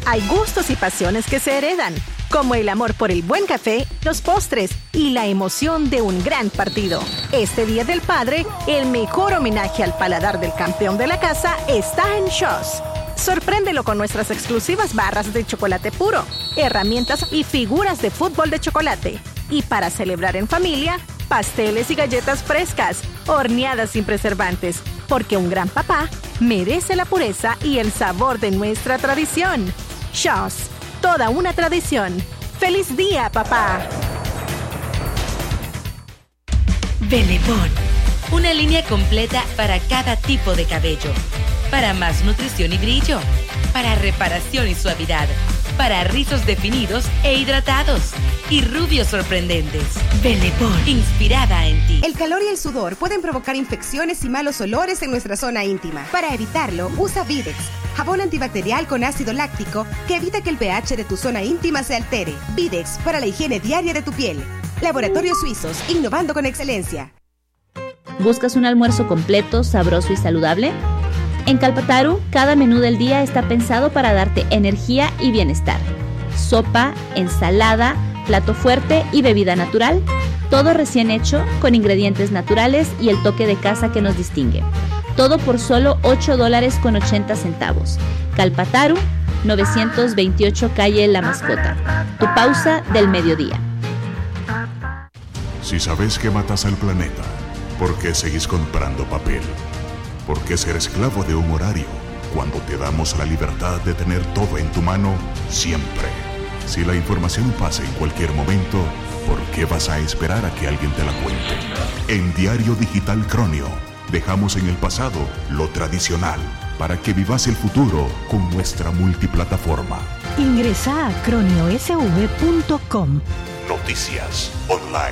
Hay gustos y pasiones que se heredan, como el amor por el buen café, los postres y la emoción de un gran partido. Este Día del Padre, el mejor homenaje al paladar del campeón de la casa está en Shaw's. Sorpréndelo con nuestras exclusivas barras de chocolate puro, herramientas y figuras de fútbol de chocolate. Y para celebrar en familia, pasteles y galletas frescas, horneadas sin preservantes, porque un gran papá merece la pureza y el sabor de nuestra tradición. Shaw's, toda una tradición. ¡Feliz día, papá! Bellepon, una línea completa para cada tipo de cabello. Para más nutrición y brillo, para reparación y suavidad, para rizos definidos e hidratados y rubios sorprendentes. Bellepon, inspirada en ti. El calor y el sudor pueden provocar infecciones y malos olores en nuestra zona íntima. Para evitarlo, usa Videx, jabón antibacterial con ácido láctico que evita que el pH de tu zona íntima se altere. Videx, para la higiene diaria de tu piel. Laboratorios Suizos, innovando con excelencia. ¿Buscas un almuerzo completo, sabroso y saludable? En Calpataru, cada menú del día está pensado para darte energía y bienestar. Sopa, ensalada, plato fuerte y bebida natural. Todo recién hecho, con ingredientes naturales y el toque de casa que nos distingue. Todo por solo $8.80. Calpataru, 928 calle La Mascota. Tu pausa del mediodía. Si sabes que matas al planeta, ¿por qué seguís comprando papel? ¿Por qué ser esclavo de un horario cuando te damos la libertad de tener todo en tu mano siempre? Si la información pasa en cualquier momento, ¿por qué vas a esperar a que alguien te la cuente? En Diario Digital Cronio, dejamos en el pasado lo tradicional para que vivas el futuro con nuestra multiplataforma. Ingresa a croniosv.com. Noticias online.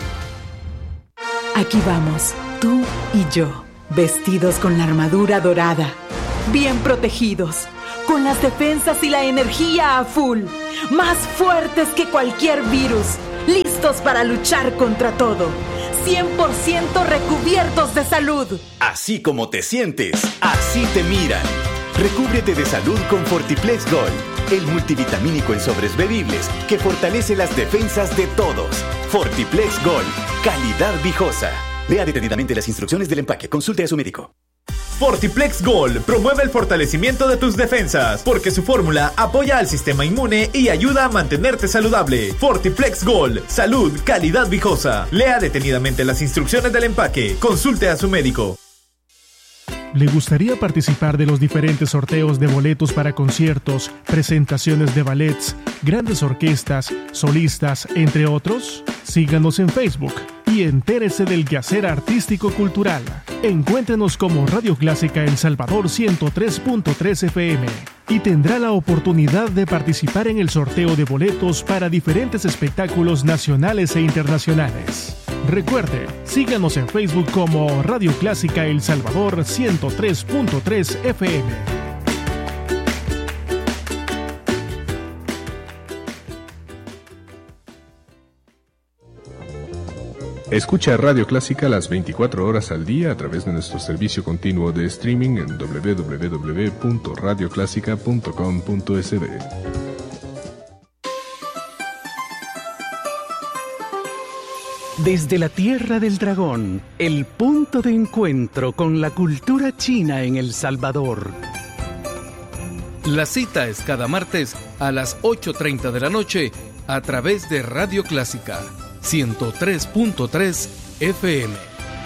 Aquí vamos, tú y yo, vestidos con la armadura dorada, bien protegidos, con las defensas y la energía a full, más fuertes que cualquier virus, listos para luchar contra todo, 100% recubiertos de salud. Así como te sientes, así te miran. Recúbrete de salud con Fortiplex Gold, el multivitamínico en sobres bebibles que fortalece las defensas de todos. Fortiplex Gold, calidad viejosa. Lea detenidamente las instrucciones del empaque. Consulte a su médico. Fortiplex Gold promueve el fortalecimiento de tus defensas porque su fórmula apoya al sistema inmune y ayuda a mantenerte saludable. Fortiplex Gold, salud, calidad viejosa. Lea detenidamente las instrucciones del empaque. Consulte a su médico. ¿Le gustaría participar de los diferentes sorteos de boletos para conciertos, presentaciones de ballets, grandes orquestas, solistas, entre otros? Síganos en Facebook y entérese del quehacer artístico-cultural. Encuéntrenos como Radio Clásica El Salvador 103.3 FM y tendrá la oportunidad de participar en el sorteo de boletos para diferentes espectáculos nacionales e internacionales. Recuerde, síganos en Facebook como Radio Clásica El Salvador 103.3 FM. Escucha Radio Clásica las 24 horas al día a través de nuestro servicio continuo de streaming en www.radioclásica.com.sb. Desde la Tierra del Dragón, el punto de encuentro con la cultura china en El Salvador. La cita es cada martes a las 8:30 de la noche a través de Radio Clásica 103.3 FM.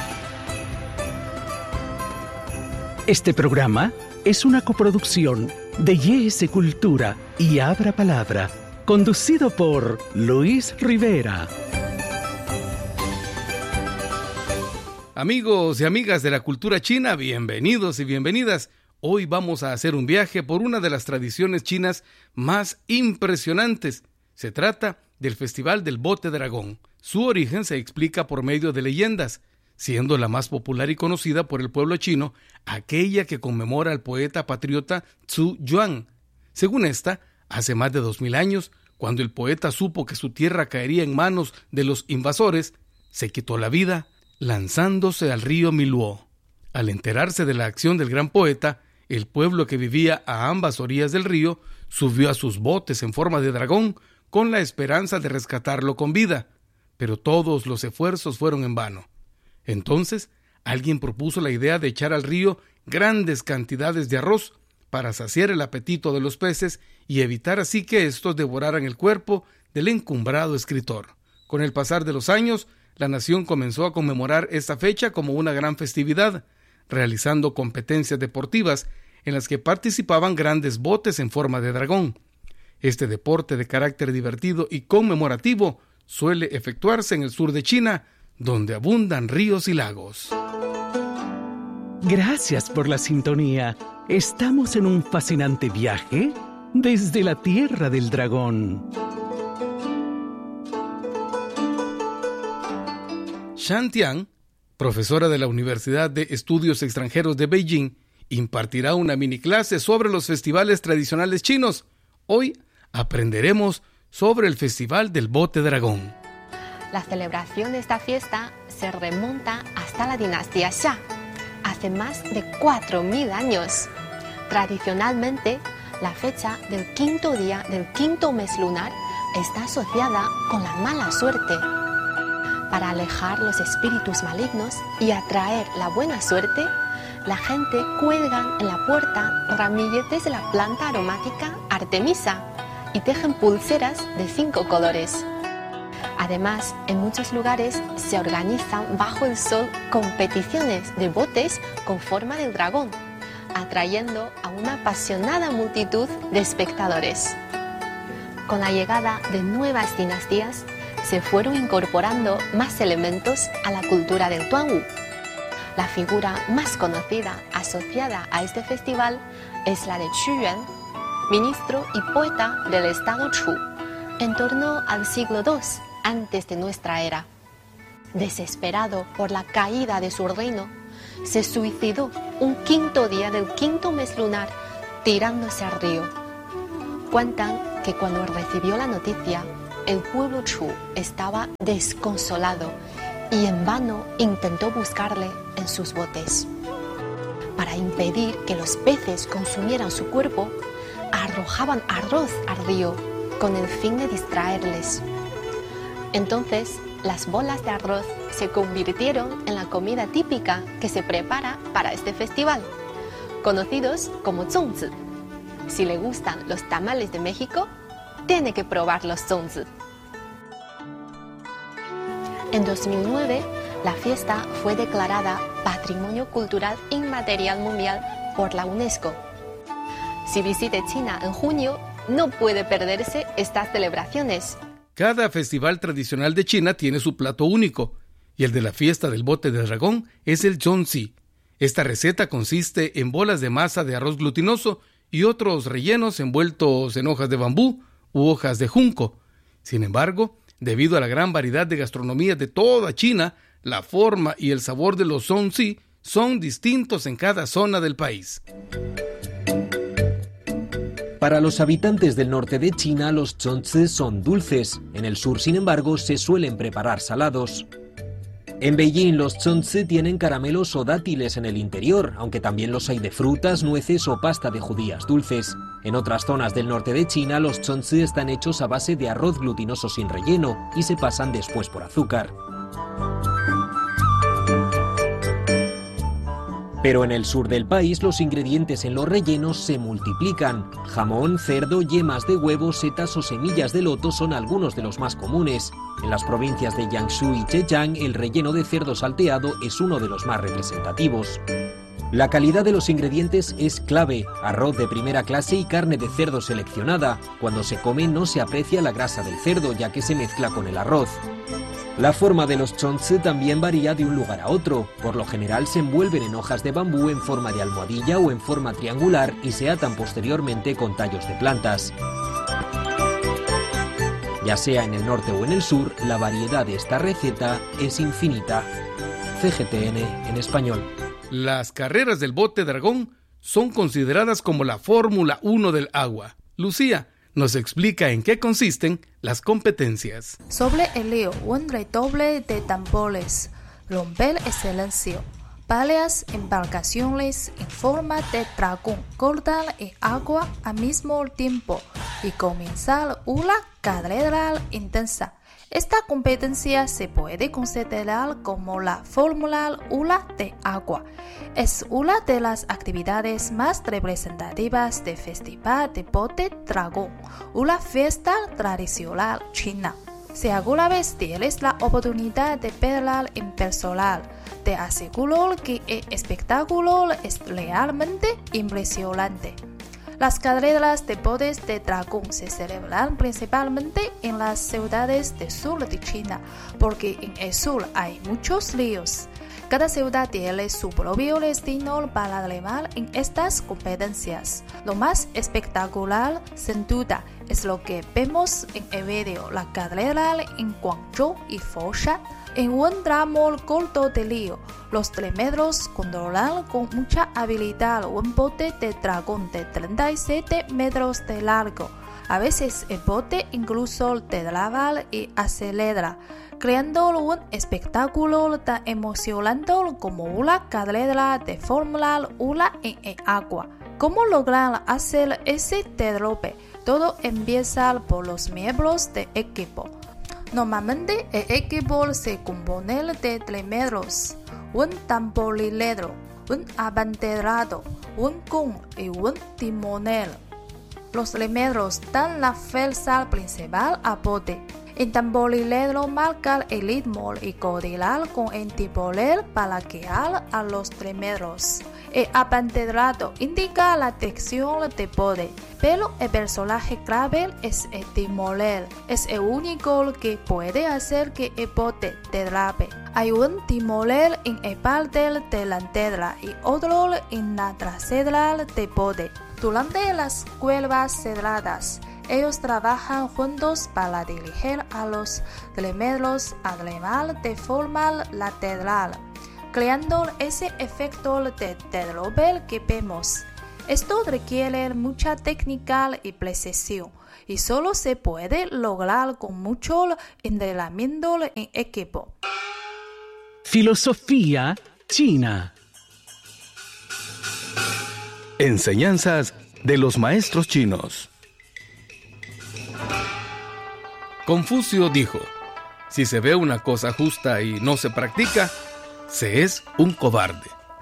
Este programa es una coproducción de YS Cultura y Abra Palabra, conducido por Luis Rivera. Amigos y amigas de la cultura china, bienvenidos y bienvenidas. Hoy vamos a hacer un viaje por una de las tradiciones chinas más impresionantes. Se trata del Festival del Bote Dragón. Su origen se explica por medio de leyendas, siendo la más popular y conocida por el pueblo chino aquella que conmemora al poeta patriota Zhu Yuan. Según esta, hace más de 2000 años, cuando el poeta supo que su tierra caería en manos de los invasores, se quitó la vida lanzándose al río Miluo. Al enterarse de la acción del gran poeta, el pueblo que vivía a ambas orillas del río subió a sus botes en forma de dragón con la esperanza de rescatarlo con vida, pero todos los esfuerzos fueron en vano. Entonces, alguien propuso la idea de echar al río grandes cantidades de arroz para saciar el apetito de los peces y evitar así que estos devoraran el cuerpo del encumbrado escritor. Con el pasar de los años, la nación comenzó a conmemorar esta fecha como una gran festividad, realizando competencias deportivas en las que participaban grandes botes en forma de dragón. Este deporte de carácter divertido y conmemorativo suele efectuarse en el sur de China, donde abundan ríos y lagos. Gracias por la sintonía. Estamos en un fascinante viaje desde la tierra del dragón. Shan Tian, profesora de la Universidad de Estudios Extranjeros de Beijing, impartirá una mini clase sobre los festivales tradicionales chinos. Hoy aprenderemos sobre el Festival del Bote Dragón. La celebración de esta fiesta se remonta hasta la dinastía Xia, hace más de 4.000 años. Tradicionalmente, la fecha del quinto día del quinto mes lunar está asociada con la mala suerte. Para alejar los espíritus malignos y atraer la buena suerte, la gente cuelgan en la puerta ramilletes de la planta aromática Artemisa y tejen pulseras de 5 colores. Además, en muchos lugares se organizan bajo el sol competiciones de botes con forma de dragón, atrayendo a una apasionada multitud de espectadores. Con la llegada de nuevas dinastías, se fueron incorporando más elementos a la cultura del Tuanwu. La figura más conocida asociada a este festival es la de Qu Yuan, ministro y poeta del estado Chu, en torno al siglo II antes de nuestra era. Desesperado por la caída de su reino, se suicidó un quinto día del quinto mes lunar tirándose al río. Cuentan que cuando recibió la noticia, el pueblo Chu estaba desconsolado y en vano intentó buscarle en sus botes. Para impedir que los peces consumieran su cuerpo, arrojaban arroz al río con el fin de distraerles. Entonces, las bolas de arroz se convirtieron en la comida típica que se prepara para este festival, conocidos como zongzi. Si le gustan los tamales de México, tiene que probar los zongzi. En 2009, la fiesta fue declarada Patrimonio Cultural Inmaterial Mundial por la UNESCO. Si visite China en junio, no puede perderse estas celebraciones. Cada festival tradicional de China tiene su plato único, y el de la fiesta del bote de dragón es el zhongzi. Esta receta consiste en bolas de masa de arroz glutinoso y otros rellenos envueltos en hojas de bambú u hojas de junco. Sin embargo, debido a la gran variedad de gastronomía de toda China, la forma y el sabor de los zhongzi son distintos en cada zona del país. Para los habitantes del norte de China, los zhongzi son dulces. En el sur, sin embargo, se suelen preparar salados. En Beijing, los zhongzi tienen caramelos o dátiles en el interior, aunque también los hay de frutas, nueces o pasta de judías dulces. En otras zonas del norte de China, los zhongzi están hechos a base de arroz glutinoso sin relleno y se pasan después por azúcar. Pero en el sur del país los ingredientes en los rellenos se multiplican. Jamón, cerdo, yemas de huevo, setas o semillas de loto son algunos de los más comunes. En las provincias de Jiangsu y Zhejiang el relleno de cerdo salteado es uno de los más representativos. La calidad de los ingredientes es clave. Arroz de primera clase y carne de cerdo seleccionada. Cuando se come no se aprecia la grasa del cerdo ya que se mezcla con el arroz. La forma de los zhongzi también varía de un lugar a otro. Por lo general se envuelven en hojas de bambú en forma de almohadilla o en forma triangular y se atan posteriormente con tallos de plantas. Ya sea en el norte o en el sur, la variedad de esta receta es infinita. CGTN en español. Las carreras del bote dragón son consideradas como la Fórmula 1 del agua. Lucía nos explica en qué consisten las competencias. Sobre el río, un redoble de tambores, romper el silencio, Varias embarcaciones en forma de dragón cortan el agua al mismo tiempo y comienza una carrera intensa. Esta competencia se puede considerar como la Fórmula 1 de agua. Es una de las actividades más representativas del Festival de Bote Dragón, una fiesta tradicional china. Si alguna vez tienes la oportunidad de verla en persona, te aseguro que el espectáculo es realmente impresionante. Las carreras de botes de dragón se celebran principalmente en las ciudades del sur de China, porque en el sur hay muchos ríos. Cada ciudad tiene su propio destino para remar en estas competencias. Lo más espectacular, sin duda, es lo que vemos en el vídeo, la carrera en Guangzhou y Foshan. En un tramo corto de río, los remeros controlan con mucha habilidad un bote de dragón de 37 metros de largo. A veces el bote incluso traba y acelera, creando un espectáculo tan emocionante como una carrera de Fórmula 1 en el agua. ¿Cómo logran hacer ese derrope? Todo empieza por los miembros del equipo. Normalmente el equipo se compone de remeros, un tamborilero, un abanderado, un gun y un timonel. Los remeros dan la fuerza principal al bote. El tamborilero marca el ritmo y coordina con el timonel para guiar a los remeros. El abanderado indica la dirección del bote, pero el personaje clave es el timonel. Es el único que puede hacer que el bote derrape. Hay un timonel en el parte delantera y otro en la trasera del bote. Durante las cuevas cerradas, ellos trabajan juntos para dirigir a los remeros a remar de forma lateral, creando ese efecto de derrope que vemos. Esto requiere mucha técnica y precisión, y solo se puede lograr con mucho entrenamiento en equipo. Filosofía china. Enseñanzas de los maestros chinos. Confucio dijo: si se ve una cosa justa y no se practica, se es un cobarde.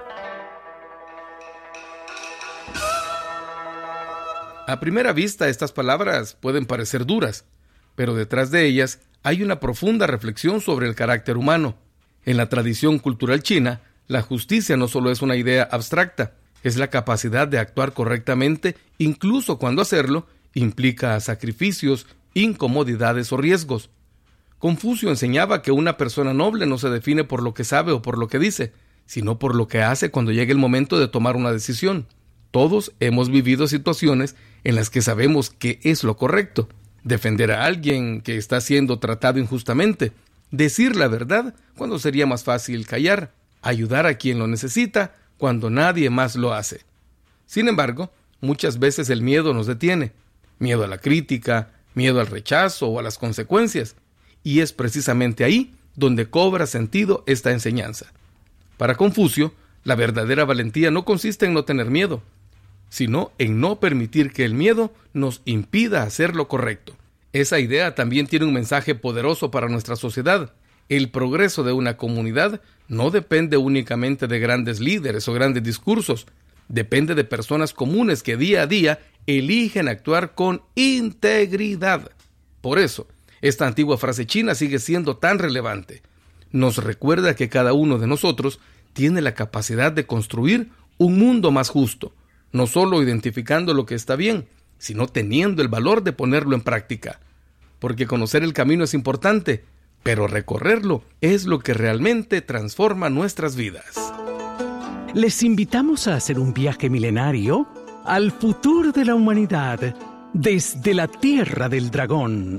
A primera vista, estas palabras pueden parecer duras, pero detrás de ellas hay una profunda reflexión sobre el carácter humano. En la tradición cultural china, la justicia no solo es una idea abstracta, es la capacidad de actuar correctamente, incluso cuando hacerlo implica sacrificios, incomodidades o riesgos. Confucio enseñaba que una persona noble no se define por lo que sabe o por lo que dice, sino por lo que hace cuando llegue el momento de tomar una decisión. Todos hemos vivido situaciones en las que sabemos que es lo correcto: defender a alguien que está siendo tratado injustamente, decir la verdad cuando sería más fácil callar, ayudar a quien lo necesita cuando nadie más lo hace. Sin embargo, muchas veces el miedo nos detiene. Miedo a la crítica, miedo al rechazo o a las consecuencias. Y es precisamente ahí donde cobra sentido esta enseñanza. Para Confucio, la verdadera valentía no consiste en no tener miedo, sino en no permitir que el miedo nos impida hacer lo correcto. Esa idea también tiene un mensaje poderoso para nuestra sociedad. El progreso de una comunidad no depende únicamente de grandes líderes o grandes discursos. Depende de personas comunes que día a día eligen actuar con integridad. Por eso, esta antigua frase china sigue siendo tan relevante. Nos recuerda que cada uno de nosotros tiene la capacidad de construir un mundo más justo, no solo identificando lo que está bien, sino teniendo el valor de ponerlo en práctica. Porque conocer el camino es importante, pero recorrerlo es lo que realmente transforma nuestras vidas. Les invitamos a hacer un viaje milenario al futuro de la humanidad desde la Tierra del Dragón.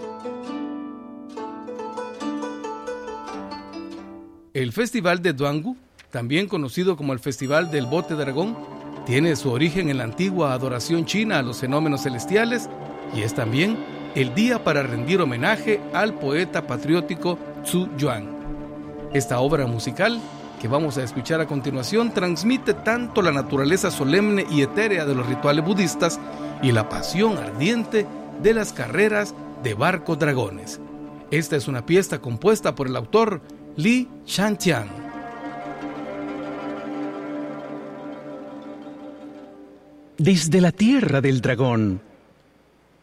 El Festival de Duangu, también conocido como el Festival del Bote Dragón, tiene su origen en la antigua adoración china a los fenómenos celestiales y es también el día para rendir homenaje al poeta patriótico Zhu Yuan. Esta obra musical, que vamos a escuchar a continuación transmite tanto la naturaleza solemne y etérea de los rituales budistas y la pasión ardiente de las carreras de barcos dragones. Esta es una pieza compuesta por el autor Li Shantian. Desde la tierra del dragón,